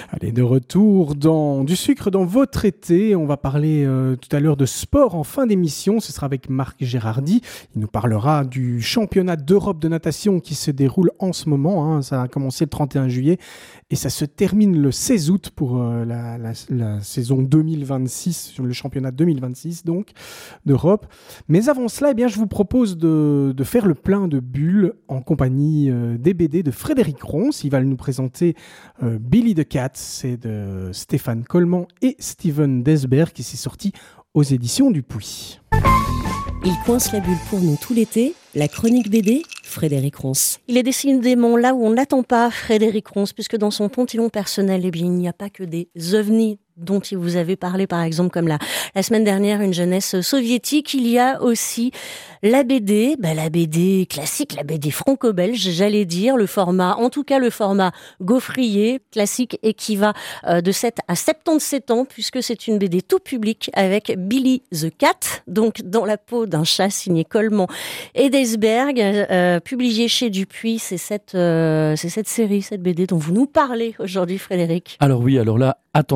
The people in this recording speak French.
Allez, de retour dans du sucre dans votre été. On va parler tout à l'heure de sport en fin d'émission. Ce sera avec Marc Gérardi. Il nous parlera du championnat d'Europe de natation qui se déroule en ce moment. Ça a commencé le 31 juillet et ça se termine le 16 août pour la saison 2026, sur le championnat 2026 donc d'Europe. Mais avant cela, je vous propose de faire le plein de bulles en compagnie des BD de Frédéric Ronce. Il va nous présenter Billy the Cat, c'est de Stéphane Coleman et Steven Desberg qui s'est sorti aux éditions du Puy. Il coince la bulle pour nous tout l'été, la chronique BD, Frédéric Ronce. Il est décidément là où on n'attend pas Frédéric Ronce, puisque dans son pontillon personnel, il n'y a pas que des ovnis dont il vous avait parlé, par exemple, comme la semaine dernière, une jeunesse soviétique. Il y a aussi la BD, la BD classique, la BD franco-belge, j'allais dire, le format gaufrier, classique, et qui va de 7 à 77 ans, puisque c'est une BD tout public avec Billy the Cat, donc dans la peau d'un chat, signé Coleman et Desberg, publié chez Dupuis. C'est cette série, cette BD dont vous nous parlez aujourd'hui, Frédéric. Alors là, attention.